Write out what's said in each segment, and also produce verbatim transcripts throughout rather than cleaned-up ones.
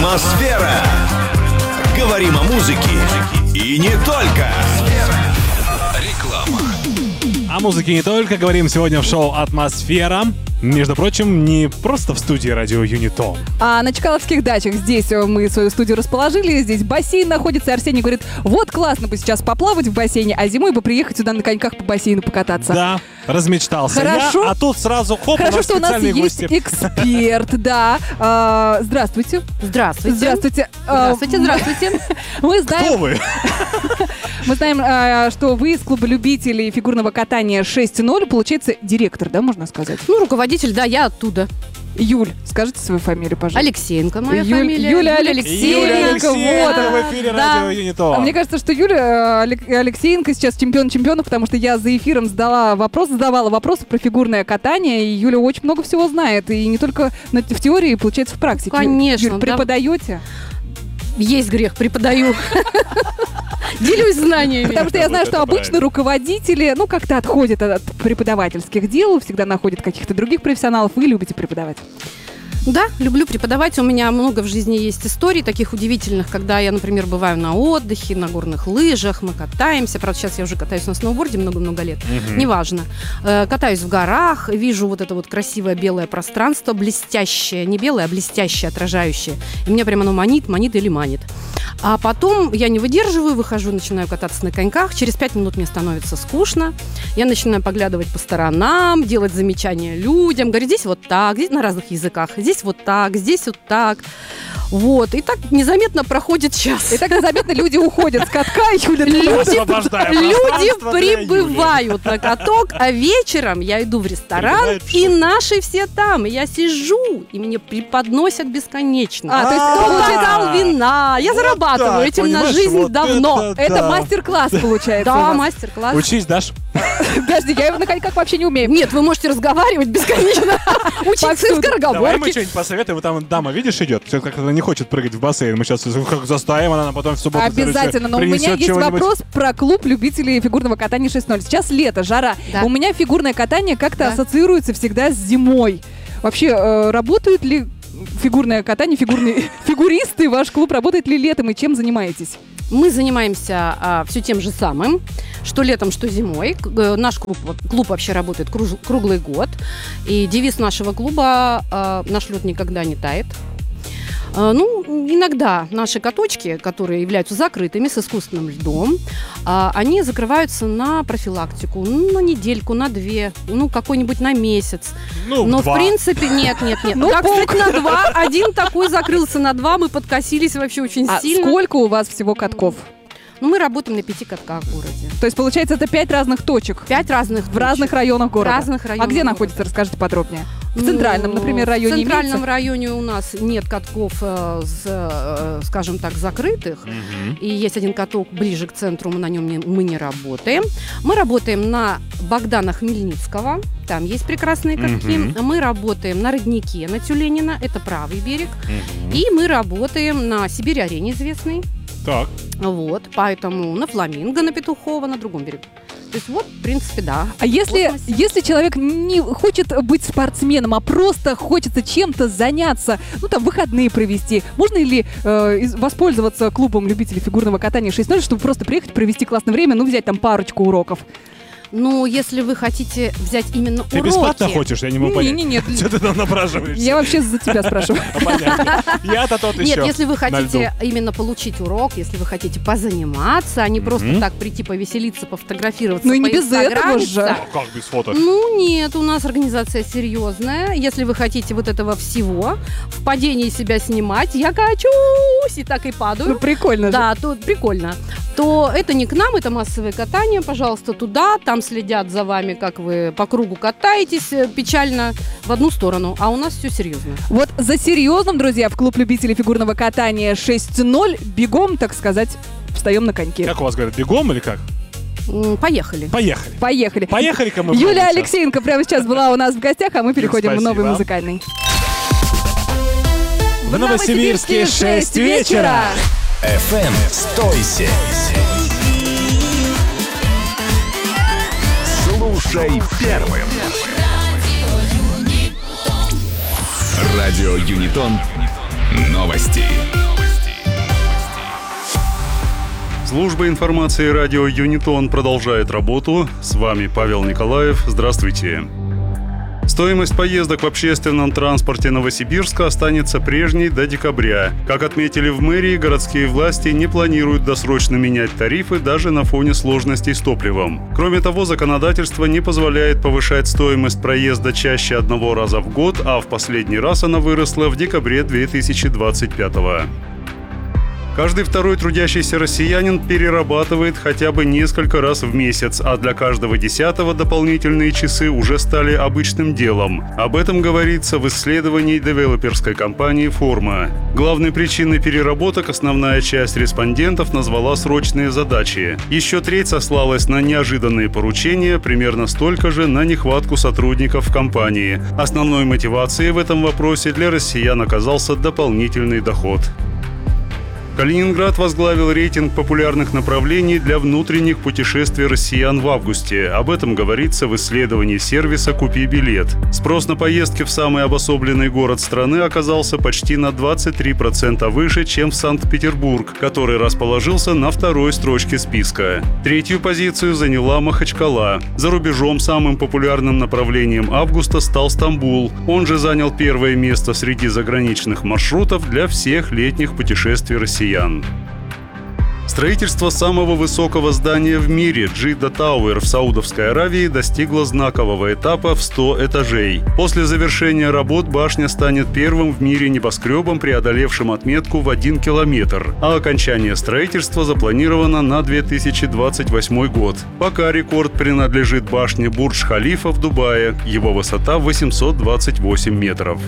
Атмосфера. Говорим о музыке и не только. Реклама. О музыке не только говорим сегодня в шоу «Атмосфера». Между прочим, не просто в студии радио Юнитон. А на Чкаловских дачах здесь мы свою студию расположили, здесь бассейн находится. Арсений говорит, вот классно бы сейчас поплавать в бассейне, а зимой бы приехать сюда на коньках по бассейну покататься. Да, размечтался Хорошо. я, а тут сразу хоп, Хорошо, у нас что у нас специальные есть гости. эксперт, да. А, Здравствуйте. Здравствуйте. Здравствуйте. А, Здравствуйте, здравствуйте. Мы Кто знаем, вы? мы знаем, а, что вы из клуба любителей фигурного катания шесть ноль, получается, директор, да, можно сказать? Ну, руководитель, да, я оттуда. Юль, скажите свою фамилию, пожалуйста. Алексеенко моя Юль- фамилия. Юля Юлия Алексеенко, Алексеенко вот. в эфире Да. радио Юнитон. А мне кажется, что Юля э, Алек- Алексеенко сейчас чемпион чемпионов, потому что я за эфиром задала вопрос, задавала вопросы про фигурное катание, и Юля очень много всего знает, и не только на- в теории, получается, в практике. Конечно, Юль, да. преподаете? Есть грех, преподаю. Делюсь знаниями. Потому что я Вот знаю, это что обычно правильно. руководители, ну, как-то отходят от преподавательских дел, всегда находят каких-то других профессионалов. Вы любите преподавать? Да, люблю преподавать. У меня много в жизни есть историй таких удивительных, когда я, например, бываю на отдыхе, на горных лыжах, мы катаемся. Правда, сейчас я уже катаюсь на сноуборде много-много лет. Мгм. Неважно. Э, Катаюсь в горах, вижу вот это вот красивое белое пространство, блестящее, не белое, а блестящее, отражающее. И меня прямо оно манит, манит или манит. А потом я не выдерживаю, выхожу, начинаю кататься на коньках. Через пять минут мне становится скучно. Я начинаю поглядывать по сторонам, делать замечания людям. Говорю, здесь вот так, здесь на разных языках. Здесь вот так, здесь вот так. Вот. И так незаметно проходит час. И так незаметно люди уходят с катка, и Юля Люди, Освобождая люди пространство для Юли. прибывают на каток, а вечером я иду в ресторан, Прибывают в и шоу. наши все там. И я сижу, и мне преподносят бесконечно. А, то есть, Кто получается, бокал вина. Я Вот зарабатываю так, этим на понимаешь, жизнь вот давно. это это да. мастер-класс получается. у Да, вас. мастер-класс. Учись, Даш. Подожди, я его на коньках вообще не умею. Нет, вы можете разговаривать бесконечно, учиться Повсюду. из Давай мы скороговорки. что-нибудь посоветуем. Вот там дама, видишь, идет. Все как она не хочет прыгать в бассейн. Мы сейчас как заставим, она потом в субботу Обязательно, но у меня есть вопрос про клуб любителей фигурного катания шесть ноль. Сейчас лето, жара. Да. У меня фигурное катание как-то Да. ассоциируется всегда с зимой. Вообще, э, работают ли фигурное катание, фигурные фигуристы, ваш клуб работает ли летом и чем занимаетесь? Мы занимаемся а, все тем же самым, что летом, что зимой. К- э, Наш клуб, вот, клуб вообще работает круж- круглый год. И девиз нашего клуба а, «Наш лед никогда не тает». А, Ну, иногда наши каточки, которые являются закрытыми с искусственным льдом, а, они закрываются на профилактику, ну, на недельку, на две, ну, какой-нибудь на месяц. Ну, Но, два. в принципе, нет, нет, нет. Ну, Да, полк. кстати, на два. Один такой закрылся на два, мы подкосились вообще очень А сильно. сколько у вас всего катков? Ну, мы работаем на пяти катках в городе. То есть, получается, это пять разных точек Пять разных в разных районах города. разных А районах где города. находится, расскажите подробнее. В Ну, центральном, например, районе В центральном имеется? районе у нас нет катков, э, с, э, скажем так, закрытых. Мгм. И есть один каток ближе к центру, мы на нем не, мы не работаем. Мы работаем на Богдана Хмельницкого, там есть прекрасные катки. Мгм. Мы работаем на Роднике, на Тюленина, это правый берег. Мгм. И мы работаем на Сибирь-арене известный. Так. Вот, поэтому на Фламинго, на Петухова, на другом берегу. То есть вот, в принципе, да. А если, Космосе. если человек не хочет быть спортсменом, а просто хочется чем-то заняться, ну там выходные провести, можно ли э, из- воспользоваться клубом любителей фигурного катания шесть ноль, чтобы просто приехать, провести классное время, ну взять там парочку уроков? Ну, если вы хотите взять именно Ты уроки... бесплатно хочешь? Я не могу понять. Не-не-нет, Что ты там напрашиваешься? я вообще за тебя спрашиваю. Понятно. Я-то тот Нет, еще. если вы на льду. хотите именно получить урок, если вы хотите позаниматься, а не просто Мгм. так прийти повеселиться, пофотографироваться, Ну и не без этого же. поинстаграмиться. Как без фото? Ну нет, у нас организация серьезная. Если вы хотите вот этого всего, в падении себя снимать, я качусь и так и Ну падаю. прикольно же. Да, то прикольно. То это не к нам, это массовое катание. Пожалуйста, туда, там следят за вами, как вы по кругу катаетесь, э, печально в одну сторону. А у нас все серьезно. Вот за серьезным, друзья, в клуб любителей фигурного катания шесть ноль бегом, так сказать, встаем на коньки. Как у вас говорят, бегом или как? М, Поехали. Поехали. Поехали. Поехали-ка мы. Юлия сейчас. Алексеенко прямо сейчас была у нас в гостях, а мы переходим в новый спасибо. музыкальный. В Новосибирске шесть вечера. эф эм «Стойся». Слушай первым. Радио Юнитон Новости. Служба информации радио Юнитон продолжает работу. С вами Павел Николаев. Здравствуйте. Стоимость поездок в общественном транспорте Новосибирска останется прежней до декабря. Как отметили в мэрии, городские власти не планируют досрочно менять тарифы даже на фоне сложностей с топливом. Кроме того, законодательство не позволяет повышать стоимость проезда чаще одного раза в год, а в последний раз она выросла в декабре две тысячи двадцать пятого. Каждый второй трудящийся россиянин перерабатывает хотя бы несколько раз в месяц, а для каждого десятого дополнительные часы уже стали обычным делом. Об этом говорится в исследовании девелоперской компании «Форма». Главной причиной переработок основная часть респондентов назвала срочные задачи. Еще треть сослалась на неожиданные поручения, примерно столько же на нехватку сотрудников в компании. Основной мотивацией в этом вопросе для россиян оказался дополнительный доход. Калининград возглавил рейтинг популярных направлений для внутренних путешествий россиян в августе. Об этом говорится в исследовании сервиса «Купи билет». Спрос на поездки в самый обособленный город страны оказался почти на двадцать три процента выше, чем в Санкт-Петербург, который расположился на второй строчке списка. Третью позицию заняла Махачкала. За рубежом самым популярным направлением августа стал Стамбул. Он же занял первое место среди заграничных маршрутов для всех летних путешествий россиян. Строительство самого высокого здания в мире Джидда Тауэр в Саудовской Аравии достигло знакового этапа в сто этажей. После завершения работ башня станет первым в мире небоскребом, преодолевшим отметку в один километр, а окончание строительства запланировано на две тысячи двадцать восьмой год. Пока рекорд принадлежит башне Бурдж-Халифа в Дубае, его высота восемьсот двадцать восемь метров.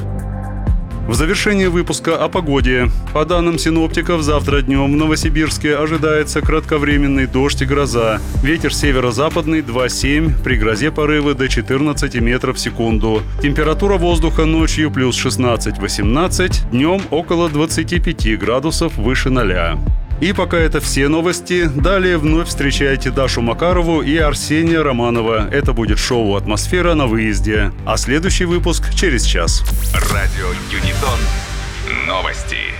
В завершение выпуска о погоде. По данным синоптиков, завтра днем в Новосибирске ожидается кратковременный дождь и гроза. Ветер северо-западный два семь, при грозе порывы до четырнадцати метров в секунду. Температура воздуха ночью плюс шестнадцать-восемнадцать, днем около двадцати пяти градусов выше ноля. И пока это все новости. Далее вновь встречайте Дашу Макарову и Арсения Романова. Это будет шоу «Атмосфера» на выезде. А следующий выпуск через час. Радио Юнитон. Новости.